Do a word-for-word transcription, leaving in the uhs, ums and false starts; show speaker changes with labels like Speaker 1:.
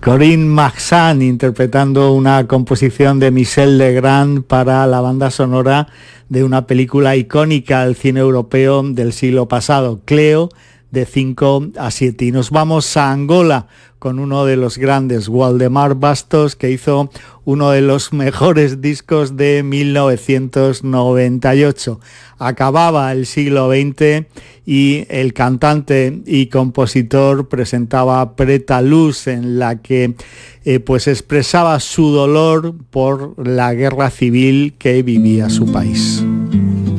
Speaker 1: Corinne Marsan interpretando una composición de Michel Legrand para la banda sonora de una película icónica del cine europeo del siglo pasado, Cleo, de cinco a siete. Y nos vamos a Angola con uno de los grandes, Waldemar Bastos, que hizo uno de los mejores discos de mil novecientos noventa y ocho. Acababa el siglo veinte y el cantante y compositor presentaba Preta Luz, en la que eh, pues expresaba su dolor por la guerra civil que vivía su país.